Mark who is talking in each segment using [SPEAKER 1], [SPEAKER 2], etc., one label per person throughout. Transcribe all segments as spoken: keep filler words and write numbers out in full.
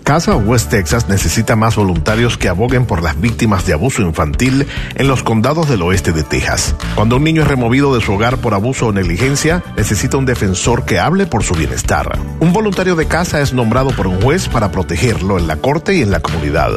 [SPEAKER 1] Casa West Texas necesita más voluntarios que aboguen por las víctimas de abuso infantil en los condados del oeste de Texas. Cuando un niño es removido de su hogar por abuso o negligencia, necesita un defensor que hable por su bienestar. Un voluntario de casa es nombrado por un juez para protegerlo en la corte y en la comunidad.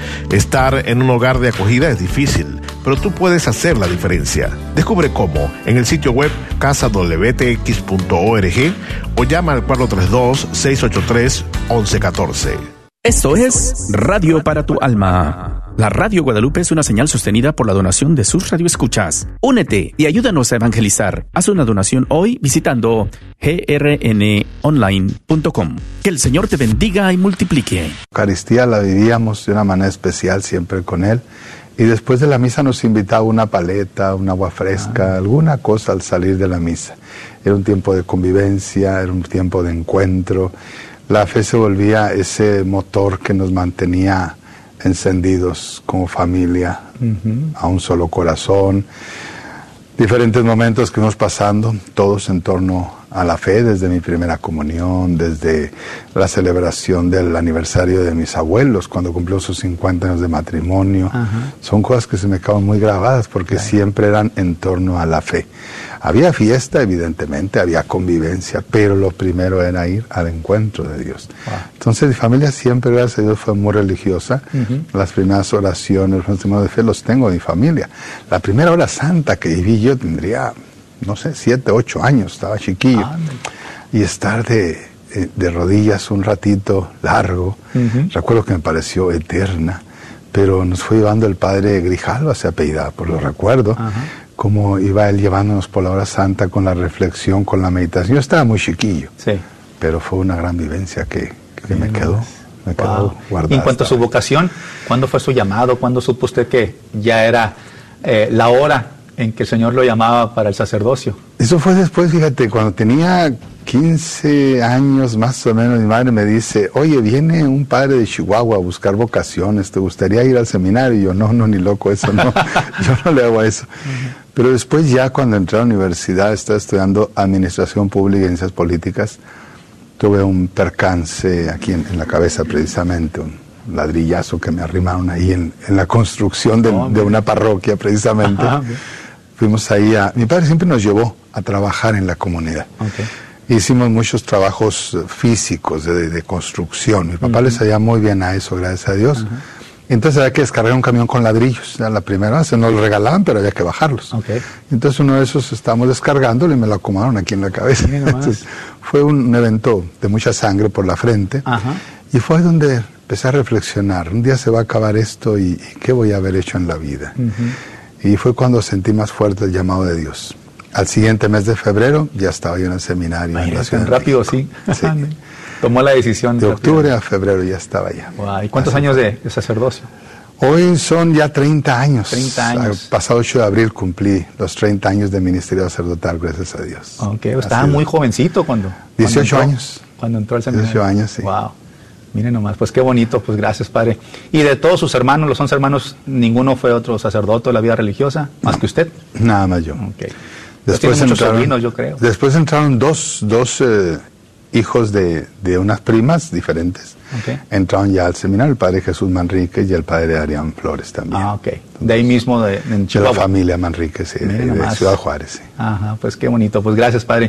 [SPEAKER 1] Estar en un hogar de acogida es difícil, pero tú puedes hacer la diferencia. Descubre cómo en el sitio web casa w t x punto org o llama al cuatro tres dos, seis ocho tres, once catorce.
[SPEAKER 2] Esto es Radio para tu Alma. La Radio Guadalupe es una señal sostenida por la donación de sus radioescuchas. Únete y ayúdanos a evangelizar. Haz una donación hoy visitando g r n online punto com. Que el Señor te bendiga y multiplique.
[SPEAKER 3] Eucaristía la vivíamos de una manera especial siempre con Él. Y después de la misa nos invitaba una paleta, un agua fresca, ah. alguna cosa al salir de la misa. Era un tiempo de convivencia, era un tiempo de encuentro. La fe se volvía ese motor que nos mantenía encendidos como familia, uh-huh. a un solo corazón. Diferentes momentos que íbamos pasando, todos en torno a la fe, desde mi primera comunión, desde la celebración del aniversario de mis abuelos, cuando cumplió sus cincuenta años de matrimonio. Uh-huh. Son cosas que se me quedan muy grabadas porque claro. siempre eran en torno a la fe. Había fiesta, evidentemente, había convivencia, pero lo primero era ir al encuentro de Dios. Wow. Entonces mi familia siempre, gracias a Dios, fue muy religiosa. Uh-huh. Las primeras oraciones, los testimonios de fe los tengo de mi familia. La primera hora santa que viví yo tendría, no sé, siete, ocho años, estaba chiquillo. Ah, y estar de, de rodillas un ratito largo, uh-huh. recuerdo que me pareció eterna, pero nos fue llevando el padre Grijalva, se apellidaba, por lo recuerdo. Uh-huh. Cómo iba él llevándonos por la hora santa con la reflexión, con la meditación. Yo estaba muy chiquillo, sí. pero fue una gran vivencia que, que me quedó, me quedó wow. guardada.
[SPEAKER 4] Y en cuanto a su vocación, ¿cuándo fue su llamado? ¿Cuándo supo usted que ya era eh, la hora en que el Señor lo llamaba para el sacerdocio?
[SPEAKER 3] Eso fue después, fíjate, cuando tenía quince años más o menos, mi madre me dice, oye, viene un padre de Chihuahua a buscar vocaciones, ¿te gustaría ir al seminario? Y yo, no, no, ni loco, eso no, yo no le hago eso. Uh-huh. Pero después ya cuando entré a la universidad, estaba estudiando Administración Pública y Ciencias Políticas, tuve un percance aquí en, en la cabeza precisamente, un ladrillazo que me arrimaron ahí en, en la construcción de, oh, de una parroquia precisamente. Ajá, fuimos ahí a... Mi padre siempre nos llevó a trabajar en la comunidad. Okay. Hicimos muchos trabajos físicos de, de construcción. Mi papá uh-huh. le sabía muy bien a eso, gracias a Dios. Uh-huh. Entonces había que descargar un camión con ladrillos. Era la primera vez, no lo regalaban, pero había que bajarlos. Okay. Entonces uno de esos estábamos descargándolo y me lo acomodaron aquí en la cabeza. Entonces, fue un evento de mucha sangre por la frente. Ajá. Y fue donde empecé a reflexionar. Un día se va a acabar esto y, y ¿qué voy a haber hecho en la vida? Uh-huh. Y fue cuando sentí más fuerte el llamado de Dios. Al siguiente mes de febrero ya estaba yo en el seminario.
[SPEAKER 4] Ay, en la ciudad rápido, sí. sí. Tomó la decisión.
[SPEAKER 3] De octubre a febrero ya estaba ya.
[SPEAKER 4] Wow. ¿Y cuántos Así años de, de sacerdocio?
[SPEAKER 3] Hoy son ya treinta años.
[SPEAKER 4] treinta años.
[SPEAKER 3] El pasado ocho de abril cumplí los treinta años de ministerio sacerdotal, gracias a Dios.
[SPEAKER 4] Ok, estaba muy jovencito cuando...
[SPEAKER 3] dieciocho
[SPEAKER 4] cuando entró,
[SPEAKER 3] años.
[SPEAKER 4] Cuando entró al seminario.
[SPEAKER 3] dieciocho años, sí.
[SPEAKER 4] Wow. Miren nomás, pues qué bonito, pues gracias, padre. Y de todos sus hermanos, los once hermanos, ninguno fue otro sacerdote de la vida religiosa, más no, que usted.
[SPEAKER 3] Nada más yo.
[SPEAKER 4] Ok.
[SPEAKER 3] Después
[SPEAKER 4] tiene muchos
[SPEAKER 3] entraron,
[SPEAKER 4] sobrinos, yo creo.
[SPEAKER 3] Después entraron dos, dos eh, hijos de, de unas primas diferentes. Okay. Entraron ya al seminario, el padre Jesús Manríquez y el padre Adrián Flores también.
[SPEAKER 4] Ah, ok. Entonces, de ahí mismo, de, en Chihuahua.
[SPEAKER 3] De la familia Manríquez, sí, de, de Ciudad Juárez, sí.
[SPEAKER 4] Ajá, pues qué bonito. Pues gracias, padre.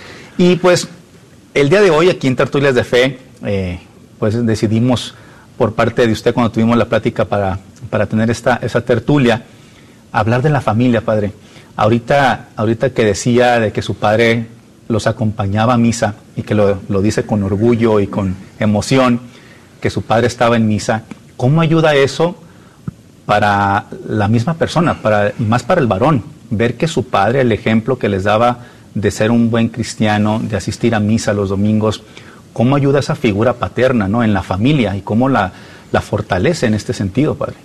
[SPEAKER 4] Y pues, el día de hoy, aquí en Tertulias de Fe, eh, pues decidimos, por parte de usted, cuando tuvimos la plática para, para tener esta, esa tertulia, hablar de la familia, padre. Ahorita, ahorita que decía de que su padre los acompañaba a misa y que lo, lo dice con orgullo y con emoción, que su padre estaba en misa, ¿cómo ayuda eso para la misma persona, para, y más para el varón? Ver que su padre, el ejemplo que les daba de ser un buen cristiano, de asistir a misa los domingos, ¿cómo ayuda esa figura paterna, ¿no?, en la familia y cómo la, la fortalece en este sentido, padre?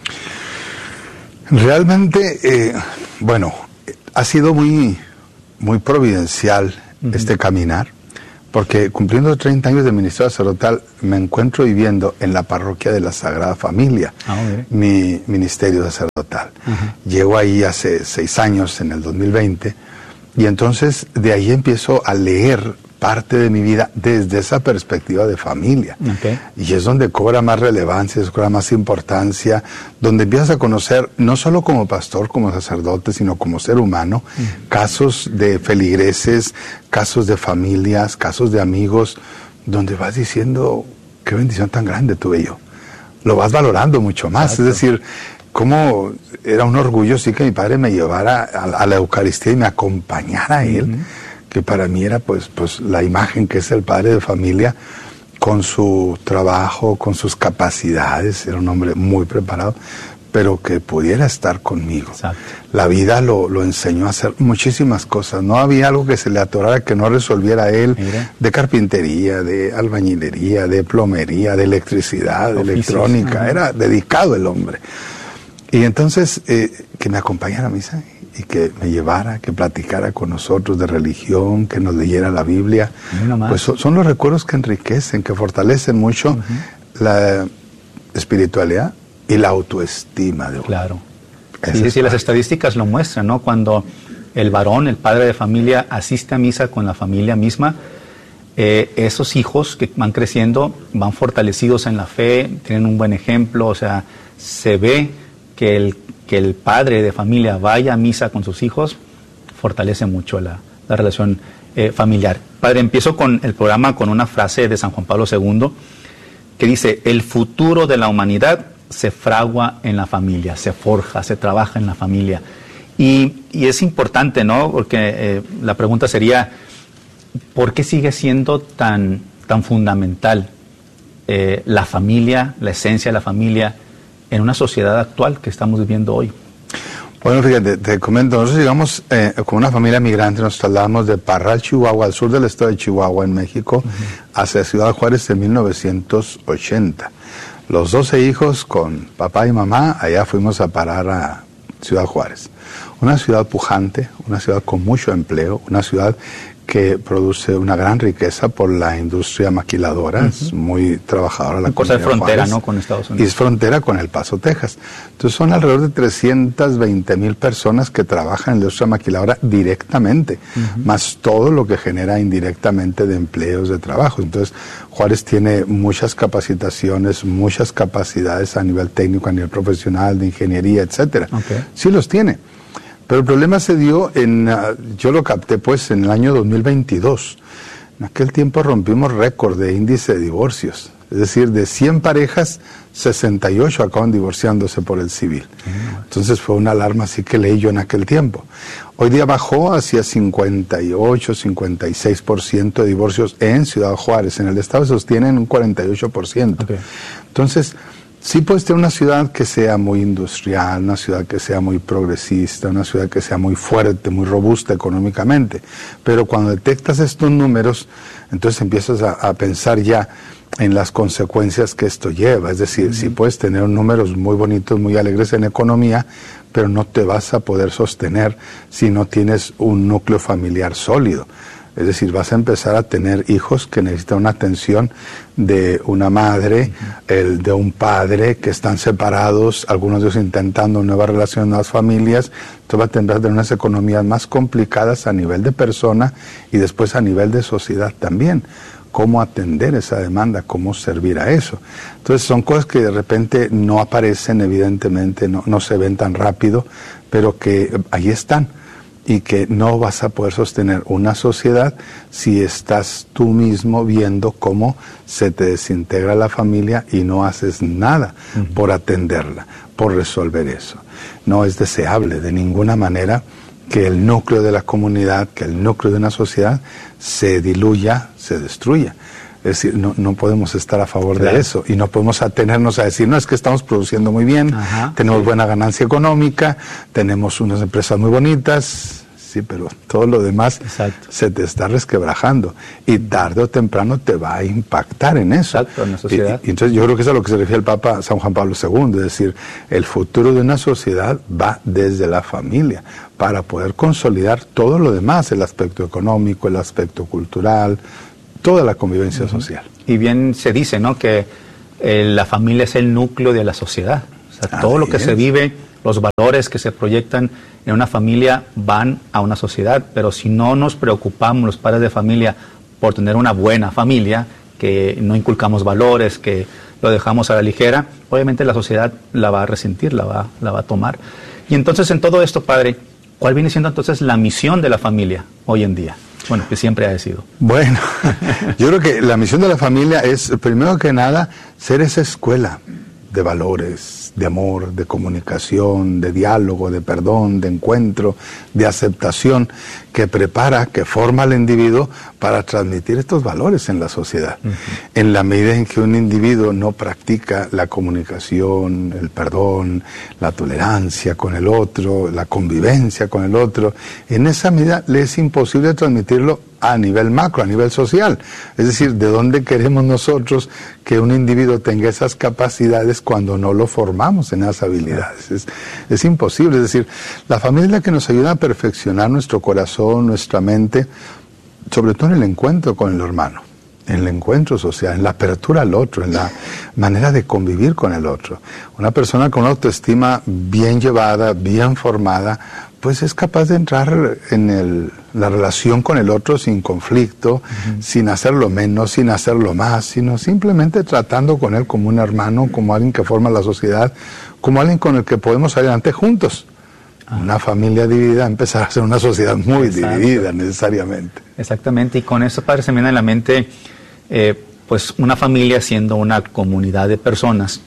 [SPEAKER 3] Realmente, eh, bueno, ha sido muy, muy providencial uh-huh. este caminar, porque cumpliendo treinta años de ministerio sacerdotal me encuentro viviendo en la parroquia de la Sagrada Familia, ah, okay. mi ministerio sacerdotal. Uh-huh. Llego ahí hace seis años, en el dos mil veinte, y entonces de ahí empiezo a leer parte de mi vida desde esa perspectiva de familia.
[SPEAKER 4] Okay.
[SPEAKER 3] Y es donde cobra más relevancia, es cobra más importancia, donde empiezas a conocer, no solo como pastor, como sacerdote, sino como ser humano, uh-huh. casos de feligreses, casos de familias, casos de amigos, donde vas diciendo, qué bendición tan grande tuve yo. Lo vas valorando mucho más. Exacto. Es decir, cómo era un orgullo sí que mi padre me llevara a, a la Eucaristía y me acompañara a él, uh-huh. que para mí era pues, pues la imagen que es el padre de familia, con su trabajo, con sus capacidades, era un hombre muy preparado, pero que pudiera estar conmigo.
[SPEAKER 4] Exacto.
[SPEAKER 3] La vida lo, lo enseñó a hacer muchísimas cosas. No había algo que se le atorara que no resolviera él. Mira. De carpintería, de albañilería, de plomería, de electricidad, de Oficios. electrónica. Uh-huh. Era dedicado el hombre. Y entonces, eh, que me acompañara a misa y que me llevara, que platicara con nosotros de religión, que nos leyera la Biblia. Pues son, son los recuerdos que enriquecen, que fortalecen mucho uh-huh. la espiritualidad y la autoestima de uno.
[SPEAKER 4] Claro. Sí, sí, las estadísticas lo muestran, ¿no? Cuando el varón, el padre de familia, asiste a misa con la familia misma, eh, esos hijos que van creciendo van fortalecidos en la fe, tienen un buen ejemplo, o sea, se ve que el, que el padre de familia vaya a misa con sus hijos, fortalece mucho la, la relación eh, familiar. Padre, empiezo con el programa con una frase de San Juan Pablo segundo, que dice, el futuro de la humanidad se fragua en la familia, se forja, se trabaja en la familia. Y, y es importante, ¿no? Porque eh, la pregunta sería, ¿por qué sigue siendo tan, tan fundamental eh, la familia, la esencia de la familia, en una sociedad actual que estamos viviendo hoy?
[SPEAKER 3] Bueno, fíjate, te comento, nosotros llegamos eh, con una familia migrante, nos trasladamos de Parral, Chihuahua, al sur del estado de Chihuahua, en México, uh-huh. hacia Ciudad Juárez en mil novecientos ochenta. Los doce hijos con papá y mamá, allá fuimos a parar a Ciudad Juárez. Una ciudad pujante, una ciudad con mucho empleo, una ciudad que produce una gran riqueza por la industria maquiladora, uh-huh. es muy trabajadora la
[SPEAKER 4] cosa de frontera, Juárez, ¿no? Con Estados Unidos.
[SPEAKER 3] Y es frontera con El Paso, Texas. Entonces son alrededor de trescientas veinte mil personas que trabajan en la industria maquiladora directamente, uh-huh. más todo lo que genera indirectamente de empleos, de trabajo. Entonces Juárez tiene muchas capacitaciones, muchas capacidades a nivel técnico, a nivel profesional, de ingeniería, etcétera. Okay. Sí los tiene. Pero el problema se dio en, uh, yo lo capté pues en el año dos mil veintidós. En aquel tiempo rompimos récord de índice de divorcios. Es decir, de cien parejas, sesenta y ocho acaban divorciándose por el civil. Entonces fue una alarma así que leí yo en aquel tiempo. Hoy día bajó hacia cincuenta y ocho, cincuenta y seis por ciento de divorcios en Ciudad Juárez. En el estado sostienen un cuarenta y ocho por ciento. Okay. Entonces, sí puedes tener una ciudad que sea muy industrial, una ciudad que sea muy progresista, una ciudad que sea muy fuerte, muy robusta económicamente. Pero cuando detectas estos números, entonces empiezas a, a pensar ya en las consecuencias que esto lleva. Es decir, uh-huh. si puedes tener números muy bonitos, muy alegres en economía, pero no te vas a poder sostener si no tienes un núcleo familiar sólido. Es decir, vas a empezar a tener hijos que necesitan una atención de una madre, uh-huh. el de un padre, que están separados, algunos de ellos intentando nuevas relaciones, nuevas familias. Entonces vas a tener unas economías más complicadas a nivel de persona y después a nivel de sociedad también. Cómo atender esa demanda, cómo servir a eso. Entonces son cosas que de repente no aparecen, evidentemente, no, no se ven tan rápido, pero que ahí están. Y que no vas a poder sostener una sociedad si estás tú mismo viendo cómo se te desintegra la familia y no haces nada uh-huh. por atenderla, por resolver eso. No es deseable de ninguna manera que el núcleo de la comunidad, que el núcleo de una sociedad se diluya, se destruya. Es decir, no, no podemos estar a favor claro. de eso y no podemos atenernos a decir, no, es que estamos produciendo muy bien, Ajá, tenemos sí. buena ganancia económica, tenemos unas empresas muy bonitas, sí, pero todo lo demás Exacto. se te está resquebrajando y tarde o temprano te va a impactar en eso.
[SPEAKER 4] Exacto, en la sociedad.
[SPEAKER 3] Y, y entonces yo creo que eso es a lo que se refiere el Papa San Juan Pablo segundo, es decir, el futuro de una sociedad va desde la familia para poder consolidar todo lo demás, el aspecto económico, el aspecto cultural, toda la convivencia uh-huh. social.
[SPEAKER 4] Y bien se dice, ¿no?, que eh, la familia es el núcleo de la sociedad. O sea, Así todo lo que es. se vive, los valores que se proyectan en una familia van a una sociedad, pero si no nos preocupamos los padres de familia por tener una buena familia, que no inculcamos valores, que lo dejamos a la ligera, obviamente la sociedad la va a resentir, la va, la va a tomar. Y entonces en todo esto, padre, ¿cuál viene siendo entonces la misión de la familia hoy en día? Bueno, que siempre ha sido.
[SPEAKER 3] Bueno, yo creo que la misión de la familia es, primero que nada, ser esa escuela de valores, de amor, de comunicación, de diálogo, de perdón, de encuentro, de aceptación, que prepara, que forma al individuo para transmitir estos valores en la sociedad. Uh-huh. En la medida en que un individuo no practica la comunicación, el perdón, la tolerancia con el otro, la convivencia con el otro, en esa medida le es imposible transmitirlo a nivel macro, a nivel social. Es decir, ¿de dónde queremos nosotros que un individuo tenga esas capacidades cuando no lo formamos en esas habilidades? Es, es imposible. Es decir, la familia es la que nos ayuda a perfeccionar nuestro corazón, nuestra mente, sobre todo en el encuentro con el hermano, en el encuentro social, en la apertura al otro, en la manera de convivir con el otro. Una persona con una autoestima bien llevada, bien formada, pues es capaz de entrar en el, la relación con el otro sin conflicto, uh-huh. sin hacerlo menos, sin hacerlo más, sino simplemente tratando con él como un hermano, como alguien que forma la sociedad, como alguien con el que podemos salir adelante juntos. Uh-huh. Una familia dividida empezar a ser una sociedad muy Exacto. dividida necesariamente.
[SPEAKER 4] Exactamente, y con eso, padre, se me viene a la mente, eh, pues una familia siendo una comunidad de personas,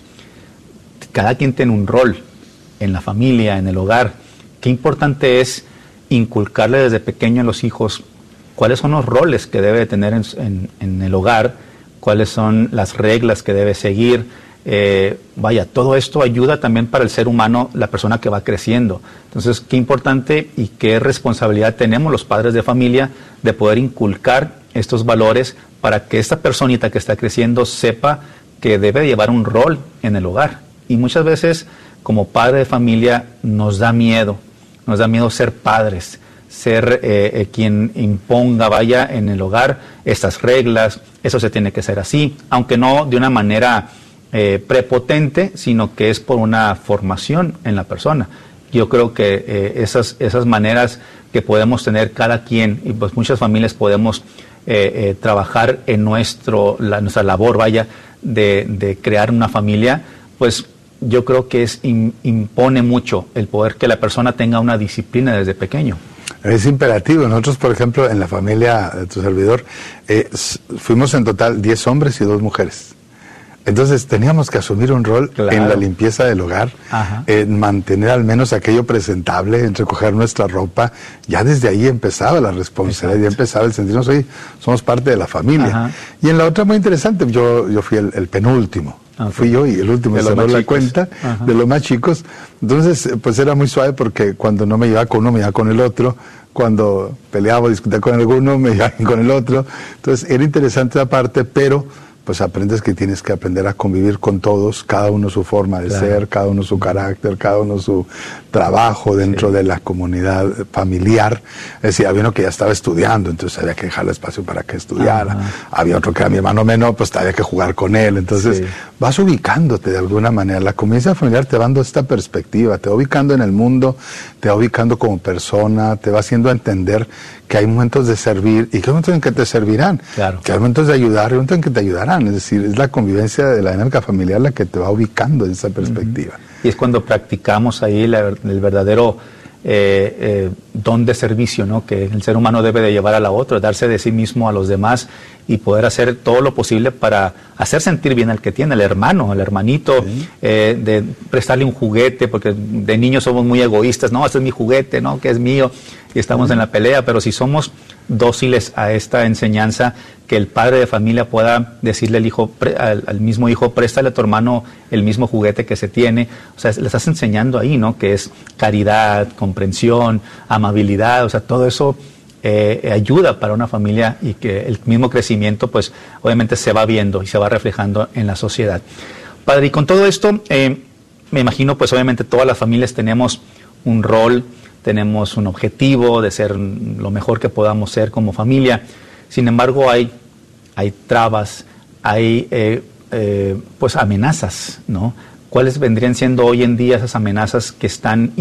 [SPEAKER 4] cada quien tiene un rol en la familia, en el hogar. Qué importante es inculcarle desde pequeño a los hijos cuáles son los roles que debe tener en, en, en el hogar, cuáles son las reglas que debe seguir. Eh, vaya, todo esto ayuda también para el ser humano, la persona que va creciendo. Entonces, qué importante y qué responsabilidad tenemos los padres de familia de poder inculcar estos valores para que esta personita que está creciendo sepa que debe llevar un rol en el hogar. Y muchas veces, como padre de familia, nos da miedo. Nos da miedo ser padres, ser eh, eh, quien imponga, vaya, en el hogar estas reglas, eso se tiene que hacer así, aunque no de una manera eh, prepotente, sino que es por una formación en la persona. Yo creo que eh, esas, esas maneras que podemos tener cada quien, y pues muchas familias podemos eh, eh, trabajar en nuestro, la, nuestra labor, vaya, de, de crear una familia, pues yo creo que es impone mucho el poder que la persona tenga una disciplina desde pequeño.
[SPEAKER 3] Es imperativo. Nosotros, por ejemplo, en la familia de tu servidor, eh, fuimos en total diez hombres y dos mujeres. Entonces teníamos que asumir un rol claro. en la limpieza del hogar, Ajá. en mantener al menos aquello presentable, en recoger nuestra ropa. Ya desde ahí empezaba la responsabilidad, Exacto. ya empezaba el sentirnos, oye, somos parte de la familia. Ajá. Y en la otra muy interesante, yo, yo fui el, el penúltimo. Okay. Fui yo y el último de cerró la cuenta, Ajá. de los más chicos. Entonces, pues era muy suave porque cuando no me llevaba con uno, me llevaba con el otro. Cuando peleaba o discutía con alguno, me llevaba con el otro. Entonces, era interesante la parte, pero pues aprendes que tienes que aprender a convivir con todos, cada uno su forma de claro. ser, cada uno su carácter, cada uno su trabajo dentro sí. de la comunidad familiar. Es decir, había uno que ya estaba estudiando, entonces había que dejarle espacio para que estudiara. Ajá. Había otro que era mi hermano menor, pues había que jugar con él. Entonces sí. vas ubicándote de alguna manera. La convivencia familiar te va dando esta perspectiva, te va ubicando en el mundo, te va ubicando como persona, te va haciendo entender que hay momentos de servir y que hay momentos en que te servirán, claro. que hay momentos de ayudar y momentos en que te ayudarán. Es decir, es la convivencia de la dinámica familiar la que te va ubicando en esa perspectiva.
[SPEAKER 4] Uh-huh. Y es cuando practicamos ahí la, el verdadero eh, eh, don de servicio, ¿no? Que el ser humano debe de llevar a la otra, darse de sí mismo a los demás y poder hacer todo lo posible para hacer sentir bien al que tiene, el hermano, el hermanito, sí. eh, de prestarle un juguete, porque de niños somos muy egoístas, no, este es mi juguete, no, que es mío, y estamos sí. en la pelea, pero si somos dóciles a esta enseñanza, que el padre de familia pueda decirle al hijo, al, al mismo hijo, préstale a tu hermano el mismo juguete que se tiene, o sea, le estás enseñando ahí, ¿no? Que es caridad, comprensión, amabilidad, o sea, todo eso eh, ayuda para una familia y que el mismo crecimiento, pues, obviamente se va viendo y se va reflejando en la sociedad. Padre, y con todo esto, eh, me imagino, pues, obviamente todas las familias tenemos un rol, tenemos un objetivo de ser lo mejor que podamos ser como familia. Sin embargo, hay, hay trabas, hay eh, eh, pues amenazas, ¿no? ¿Cuáles vendrían siendo hoy en día esas amenazas que están